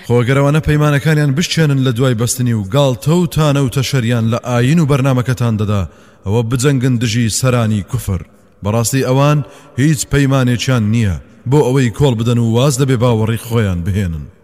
خۆگەرەوانە پەیمانەکانیان بشێنن لە دوای بەستنی و گاڵتە و تانە و تەشەریان لە ئاین و بەرنامەکەتان دەدا ئەوە بجەنگن دژی سەرانی کوفر. بەڕاستی ئەوان هیچ پەیمانێکیان نییە بۆ ئەوەی کۆڵ بدەن و واز دەبێ باوەڕی خۆیان بهێنن.